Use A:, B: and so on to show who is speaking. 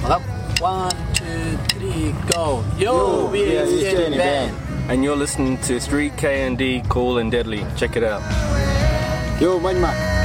A: Up. 1, 2, 3, go. Yo, we are Skinny Band.
B: And you're listening to 3K&D Cool and Deadly. Check it out.
C: Yo, Mike.